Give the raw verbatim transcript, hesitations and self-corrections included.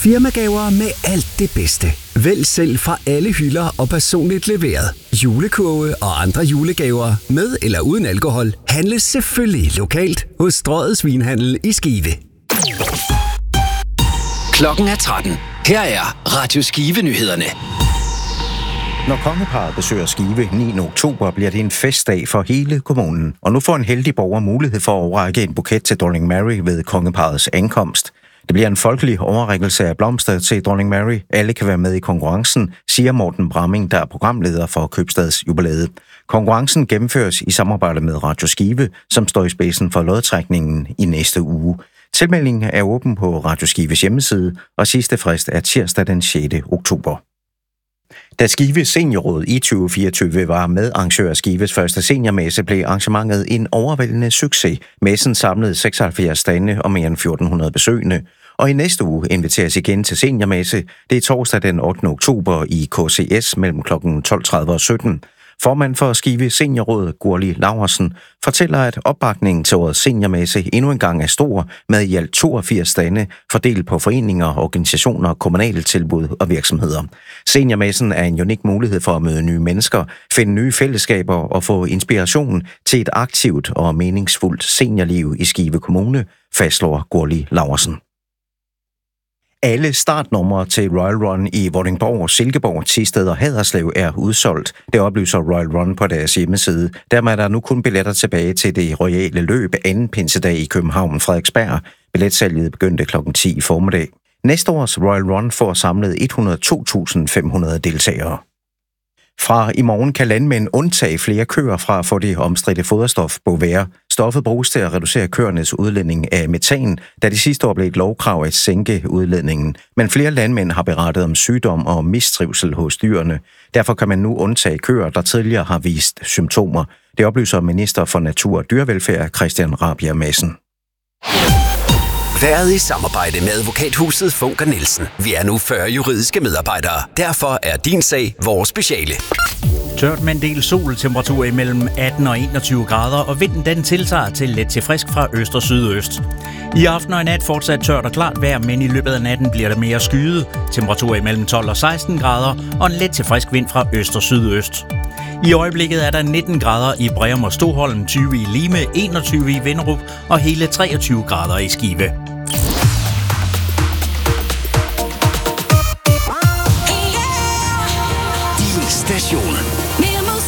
Firmagaver med alt det bedste. Vælg selv fra alle hylder og personligt leveret. Julekurve og andre julegaver med eller uden alkohol handles selvfølgelig lokalt hos Strøget Vinhandel i Skive. Klokken er tretten. Her er Radio Skive-nyhederne. Når kongeparret besøger Skive niende oktober, bliver det en festdag for hele kommunen. Og nu får en heldig borger mulighed for at overrække en buket til Dronning Mary ved kongeparrets ankomst. Det bliver en folkelig overrækkelse af blomster til Dronning Mary. Alle kan være med i konkurrencen, siger Morten Bramming, der er programleder for Købstadsjubilæet. Konkurrencen gennemføres i samarbejde med Radio Skive, som står i spidsen for lodtrækningen i næste uge. Tilmeldingen er åben på Radio Skives hjemmeside, og sidste frist er tirsdag den sjette oktober. Da Skive Seniorråd i tyve fireogtyve var med arrangør af Skives første seniormesse, blev arrangementet en overvældende succes. Messen samlede seksoghalvfjerds stande og mere end fjorten hundrede besøgende. Og i næste uge inviteres igen til seniormesse. Det er torsdag den ottende oktober i K C S mellem klokken tolv tredive og sytten. Formand for Skive Seniorråd, Gurli Laursen, fortæller, at opbakningen til årets seniormesse endnu engang er stor, med i alt toogfirs stande fordelt på foreninger, organisationer, kommunale tilbud og virksomheder. Seniormessen er en unik mulighed for at møde nye mennesker, finde nye fællesskaber og få inspiration til et aktivt og meningsfuldt seniorliv i Skive Kommune, fastslår Gurli Laursen. Alle startnumre til Royal Run i Vordingborg, Silkeborg, Thisted og Haderslev er udsolgt. Det oplyser Royal Run på deres hjemmeside. Dermed er der nu kun billetter tilbage til det royale løb anden pinsedag i København, Frederiksberg. Billetsalget begyndte klokken ti i formiddag. Næste års Royal Run får samlet et hundrede og to tusind fem hundrede deltagere. Fra i morgen kan landmænd undtage flere køer fra at få det omstridte foderstof Bovaer. Stoffet bruges til at reducere køernes udledning af metan, da det sidste år blev et lovkrav at sænke udledningen. Men flere landmænd har berettet om sygdom og mistrivsel hos dyrene. Derfor kan man nu undtage køer, der tidligere har vist symptomer. Det oplyser minister for Natur og Dyrevelfærd Christian Rabjerg Madsen. Været i samarbejde med advokathuset Funker Nielsen. Vi er nu fyrre juridiske medarbejdere. Derfor er din sag vores speciale. Tørt med en del sol, temperatur imellem atten og enogtyve grader, og vinden den tiltager til let til frisk fra øst og sydøst. I aften og i nat fortsat tørt og klart vejr, men i løbet af natten bliver det mere skyet. Temperatur imellem tolv og seksten grader, og en let til frisk vind fra øst og sydøst. I øjeblikket er der nitten grader i Breum og Stoholm, tyve i Lime, enogtyve i Vinderup og hele treogtyve grader i Skive. Din station.